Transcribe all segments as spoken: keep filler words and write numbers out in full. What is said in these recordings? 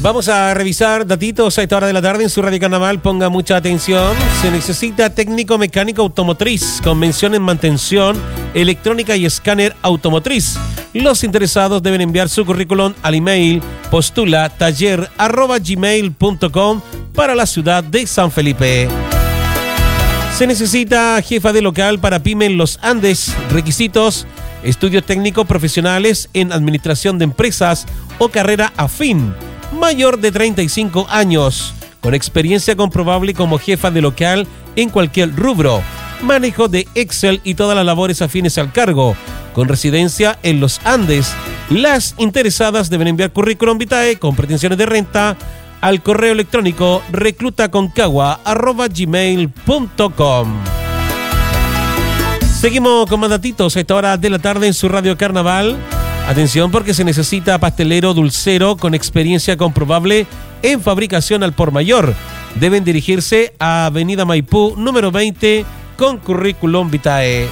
Vamos a revisar datitos a esta hora de la tarde en su Radio Carnaval. Ponga mucha atención. Se necesita técnico mecánico automotriz, convención en mantención, electrónica y escáner automotriz. Los interesados deben enviar su currículum al email postula taller arroba gmail punto com para la ciudad de San Felipe. Se necesita jefa de local para PYME en Los Andes. Requisitos: estudios técnicos profesionales en administración de empresas o carrera afín. Mayor de treinta y cinco años, con experiencia comprobable como jefa de local en cualquier rubro, manejo de Excel y todas las labores afines al cargo, con residencia en Los Andes. Las interesadas deben enviar currículum vitae con pretensiones de renta al correo electrónico reclutaconcagua arroba gmail punto com. Seguimos con más datitos a esta hora de la tarde en su Radio Carnaval. Atención, porque se necesita pastelero dulcero con experiencia comprobable en fabricación al por mayor. Deben dirigirse a Avenida Maipú, número veinte, con currículum vitae.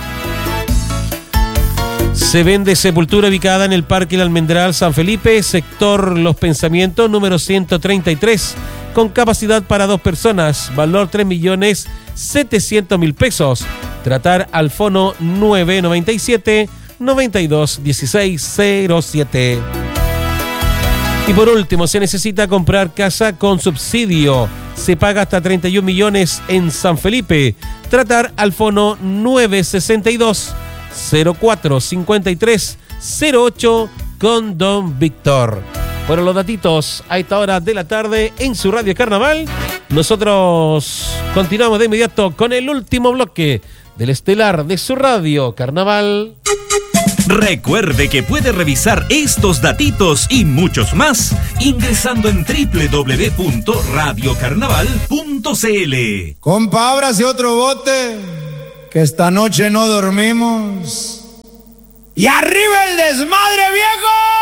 Se vende sepultura ubicada en el Parque El Almendral San Felipe, sector Los Pensamientos, número ciento treinta y tres, con capacidad para dos personas, valor tres millones setecientos mil pesos. Tratar al fono nueve nueve siete, noventa y dos, dieciséis, cero siete. Y por último, se necesita comprar casa con subsidio. Se paga hasta treinta y un millones en San Felipe. Tratar al fono nueve sesenta y dos, cero cuatro cincuenta y tres, cero ocho con Don Víctor. Bueno, los datitos a esta hora de la tarde en su Radio Carnaval. Nosotros continuamos de inmediato con el último bloque del estelar de su Radio Carnaval. Recuerde que puede revisar estos datitos y muchos más ingresando en doble u doble u doble u punto radio carnaval punto c l. Compa, ábrase otro bote, que esta noche no dormimos. ¡Y arriba el desmadre, viejo!